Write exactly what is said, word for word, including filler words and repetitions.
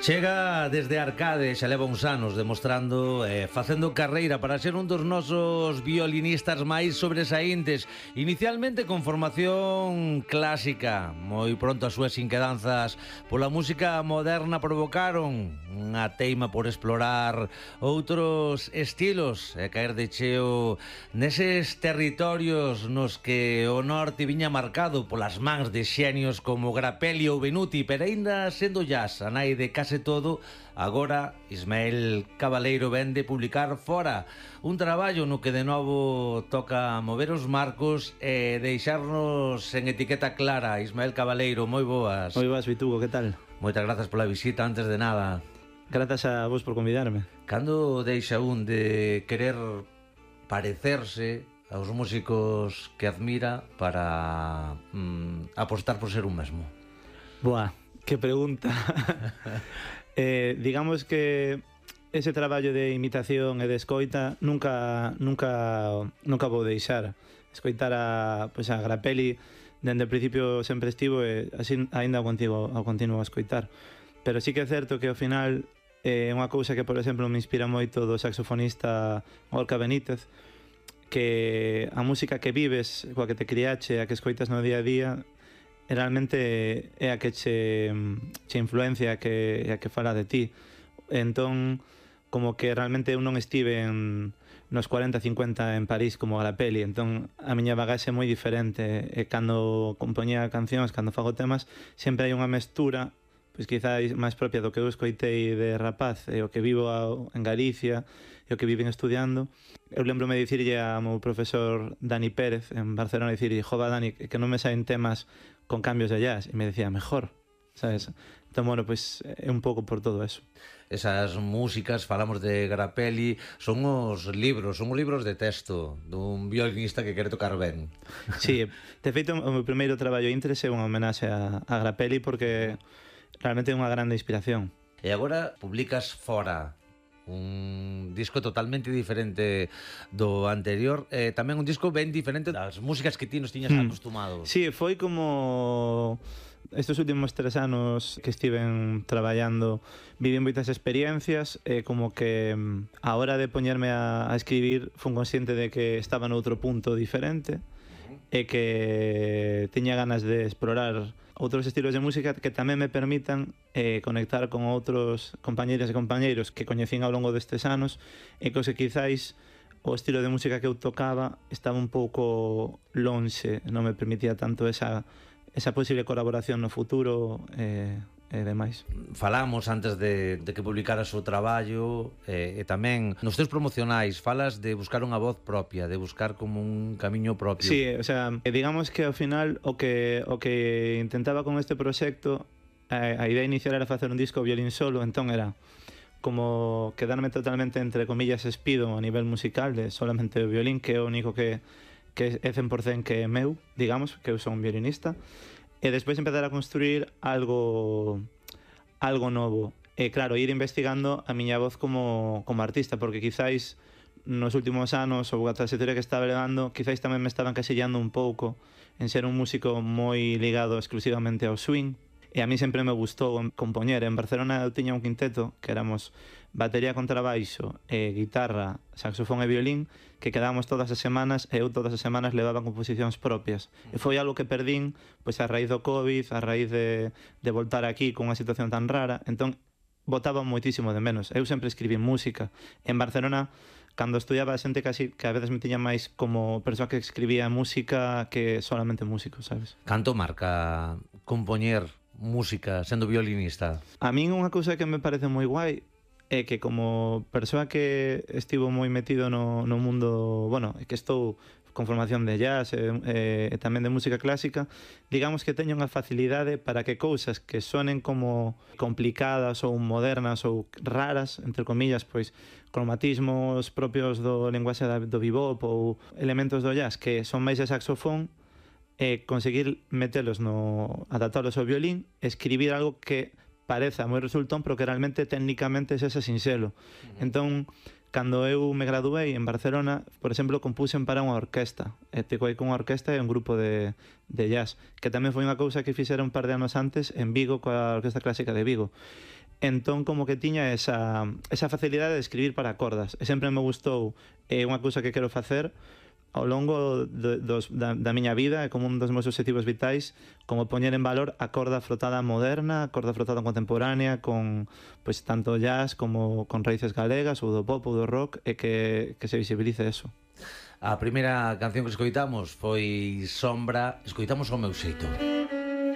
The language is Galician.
Chega desde Arcade, xa leva uns anos demostrando e eh, facendo carreira para ser un dos nosos violinistas máis sobresaíntes. Inicialmente con formación clásica, moi pronto as súas inquedanzas pola música moderna provocaron unha teima por explorar outros estilos e caer de cheo neses territorios nos que o norte viña marcado polas mans de xenios como Grappelli ou Venuti, pero aínda sendo jazz, a nai de case todo, agora Ismael Cabaleiro ven de publicar Fora, un traballo no que de novo toca mover os marcos e deixarnos en etiqueta clara. Ismael Cabaleiro, moi boas. Moi boas, Vitugo, que tal? Moitas grazas pola visita, antes de nada. Grazas a vos por convidarme. Cando deixa un de querer parecerse aos músicos que admira para mm, apostar por ser un mesmo? Boa, que pregunta. eh, digamos que ese traballo de imitación e de escoita nunca nunca nunca vou deixar. Escoitar a, pues, a Grappelli dende o principio sempre estivo e así aínda ao continuo, ao continuo a escoitar. Pero sí que é certo que ao final é eh, unha cousa que, por exemplo, me inspira moito do saxofonista Gorka Benítez, que a música que vives, coa que te criache, a que escoitas no día a día, realmente é a que che, che influencia, a que, a que fala de ti. Entón, como que realmente eu non estive en, nos cuarenta, cincuenta en París como Grappelli, entón a miña bagaxe é moi diferente, e cando compoñía cancións, cando fago temas, sempre hai unha mestura, pois quizás máis propia do que eu escoitei de rapaz, e o que vivo en Galicia, e o que viven estudiando. Eu lembro-me de dicirlle a meu profesor Dani Pérez en Barcelona, dicirlle, jova Dani, que non me saen temas con cambios de jazz, e me decía, mejor, sabes? Entón, bueno, pois é un pouco por todo eso. Esas músicas, falamos de Grappelli, son os libros, son os libros de texto dun violinista que quere tocar ben. Sí, de feito, o meu primeiro traballo Intres é unha homenaxe a, a Grappelli porque realmente é unha grande inspiración. E agora publicas Fora, un disco totalmente diferente do anterior, eh, tamén un disco ben diferente das músicas que ti nos tiñas hmm. acostumados. Sí, foi como estes últimos tres anos que estiven traballando, viví moitas experiencias e como que a hora de poñerme a, a escribir fui consciente de que estaba noutro punto diferente e que tiña ganas de explorar outros estilos de música que tamén me permitan eh, conectar con outros compañeiras e compañeiros que coñecín ao longo destes anos e cos que quizáis o estilo de música que eu tocaba estaba un pouco lonxe, non me permitía tanto esa, esa posible colaboración no futuro e, e demais. Falamos antes de, de que publicaras o traballo e, e tamén nos teus promocionais falas de buscar unha voz propia, de buscar como un camiño propio. Sí, o sea, digamos que ao final o que, o que intentaba con este proxecto, a, a idea inicial era facer un disco violín solo, entón era como quedarme totalmente, entre comillas, espido a nivel musical de solamente o violín, que é o único que, que é cen por cen que é meu, digamos, que eu son un violinista, e despois empezar a construir algo algo novo. E claro, ir investigando a miña voz como, como artista, porque quizáis nos últimos anos ou a trayectoria que estaba levando, quizáis tamén me estaban casillando un pouco en ser un músico moi ligado exclusivamente ao swing. E a mí sempre me gustou compoñer. En Barcelona eu tiña un quinteto que éramos batería, contrabaixo, e guitarra, saxofón e violín, que quedábamos todas as semanas e eu todas as semanas levaba composicións propias. E foi algo que perdín pois a raíz do COVID, a raíz de, de voltar aquí con unha situación tan rara. Entón, botaba moitísimo de menos. Eu sempre escribí música. En Barcelona, cando estudiaba, a xente casi que a veces me tiña máis como persoa que escribía música que solamente músico, sabes? Canto marca compoñer música sendo violinista? A min unha cousa que me parece moi guai é que como persoa que estivo moi metido no, no mundo, bueno, que estou con formación de jazz e, e, e tamén de música clásica, digamos que teño unha facilidade para que cousas que sonen como complicadas ou modernas ou raras, entre comillas, pois cromatismos propios do lenguaxe do bebop ou elementos do jazz que son máis de saxofón, e conseguir metelos no, adaptalos ao violín, escribir algo que pareza moi resultón, pero que realmente técnicamente é ese sinxelo. Uh-huh. Entón, cando eu me graduei en Barcelona, por exemplo, compuxen para unha orquesta, e tocei con unha orquesta e un grupo de, de jazz, que tamén foi unha cousa que fixera un par de anos antes en Vigo, coa Orquesta Clásica de Vigo. entón como que tiña esa, esa facilidade de escribir para cordas, e sempre me gustou, é unha cousa que quero facer ao longo de, dos, da, da miña vida, é como un dos meus objetivos vitais, como poñer en valor a corda frotada moderna, a corda frotada contemporánea, con pois tanto jazz como con raíces galegas, ou do pop ou do rock, e que, que se visibilice eso. A primeira canción que escoitamos foi Sombra, escoitamos ao meu xeito.